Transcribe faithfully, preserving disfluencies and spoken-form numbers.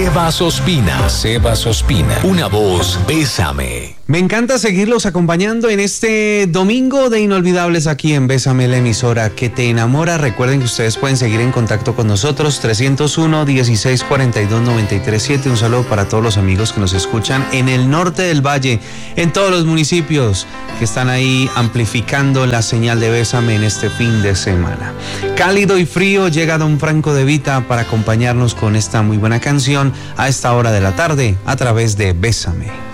Sebas Ospina, Sebas Ospina, una voz, Bésame. Me encanta seguirlos acompañando en este domingo de inolvidables aquí en Bésame, la emisora que te enamora. Recuerden que ustedes pueden seguir en contacto con nosotros, trescientos uno, dieciséis cuarenta y dos, noventa y tres siete. Un saludo para todos los amigos que nos escuchan en el norte del valle, en todos los municipios que están ahí amplificando la señal de Bésame en este fin de semana. Cálido y frío llega Don Franco De Vita para acompañarnos con esta muy buena canción a esta hora de la tarde a través de Bésame.